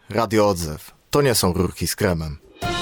Radio Odzew. To nie są rurki z kremem.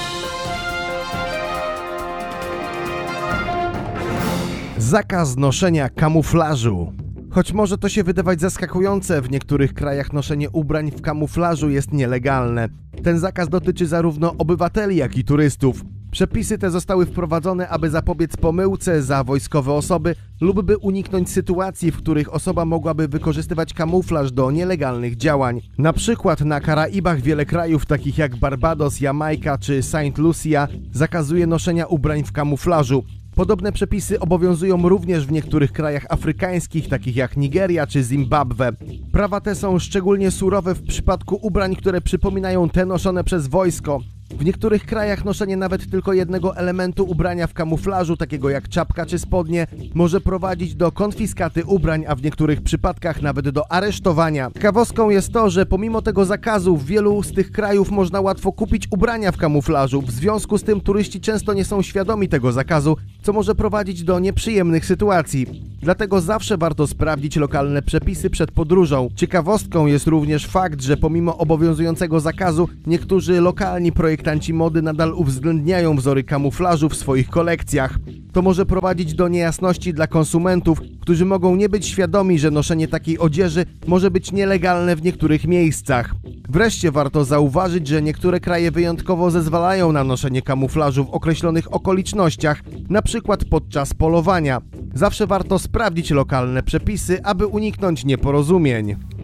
Zakaz noszenia kamuflażu. Choć może to się wydawać zaskakujące, w niektórych krajach noszenie ubrań w kamuflażu jest nielegalne. Ten zakaz dotyczy zarówno obywateli, jak i turystów. Przepisy te zostały wprowadzone, aby zapobiec pomyłce za wojskowe osoby lub by uniknąć sytuacji, w których osoba mogłaby wykorzystywać kamuflaż do nielegalnych działań. Na przykład na Karaibach wiele krajów takich jak Barbados, Jamajka czy Saint Lucia zakazuje noszenia ubrań w kamuflażu. Podobne przepisy obowiązują również w niektórych krajach afrykańskich, takich jak Nigeria czy Zimbabwe. Prawa te są szczególnie surowe w przypadku ubrań, które przypominają te noszone przez wojsko. W niektórych krajach noszenie nawet tylko jednego elementu ubrania w kamuflażu, takiego jak czapka czy spodnie, może prowadzić do konfiskaty ubrań, a w niektórych przypadkach nawet do aresztowania. Ciekawostką jest to, że pomimo tego zakazu w wielu z tych krajów można łatwo kupić ubrania w kamuflażu. W związku z tym turyści często nie są świadomi tego zakazu, co może prowadzić do nieprzyjemnych sytuacji. Dlatego zawsze warto sprawdzić lokalne przepisy przed podróżą. Ciekawostką jest również fakt, że pomimo obowiązującego zakazu niektórzy lokalni projektanci mody nadal uwzględniają wzory kamuflażu w swoich kolekcjach. To może prowadzić do niejasności dla konsumentów, którzy mogą nie być świadomi, że noszenie takiej odzieży może być nielegalne w niektórych miejscach. Wreszcie warto zauważyć, że niektóre kraje wyjątkowo zezwalają na noszenie kamuflażu w określonych okolicznościach, na przykład podczas polowania. Zawsze warto sprawdzić lokalne przepisy, aby uniknąć nieporozumień.